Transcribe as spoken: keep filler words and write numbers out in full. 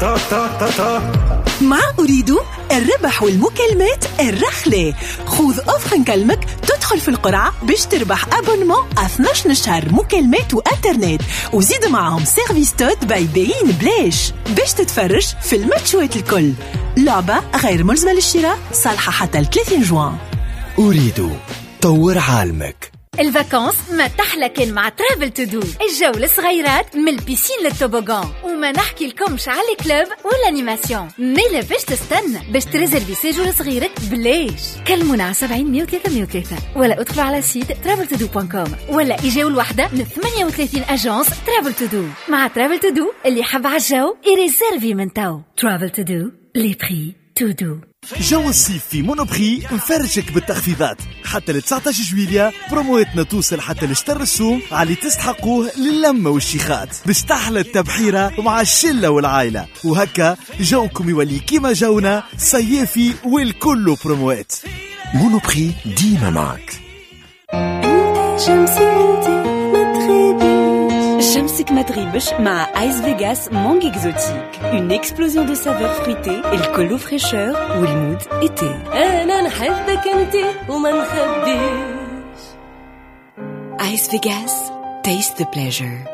مع أريد الربح والمكالمات الرخلة. خذ أوفر نكلمك تدخل في القرعة باش تربح أبونمون اثناش شهر مكالمات وإنترنت، وزيد معهم سيرفيس توت باي باين بلاش باش تتفرج في الماتشوات الكل. لعبة غير ملزمة للشراء، صالحة حتى ثلاثين جوان. أريد طور عالمك. الفاكانس ما تحلى كان مع ترافل تو دو. الجو للصغيرات من البيسين للتوبوغان، وما نحكي لكمش على الكلوب والانيماسيون. ميلا باش تستنى باش تريزرفي سيجور صغيرك بلاش. كلمونا على سبعين مية وثلاثة مية وثلاثة ولا ادخلوا على سيت ترافل تو دو دوت كوم ولا اجاو الوحده من ثمانية وثلاثين اجانس ترافل تو دو. مع ترافل تو دو اللي حب على الجو يريزرفي من تو. ترافل تو دو لي بري تو دو. جو الصيف في مونوبري مفرجك بالتخفيضات حتى ل تسعة عشر جويلية. برومواتنا توصل حتى لشتر السوم على تستحقوه للمة والشيخات باش تحلى التبحيرة مع الشلة والعائلة، وهكا جوكم يولي كيما جونا صيافي والكل بروموات. مونوبري ديما معك. شمسك ما تغيبش مع ايس فيغاس مونغ اكزوتيك. Une explosion de saveurs fruitées الكل فريشور والمود ايتي. انا نحبك انتي وما نخبيش. ايس فيغاس taste the pleasure.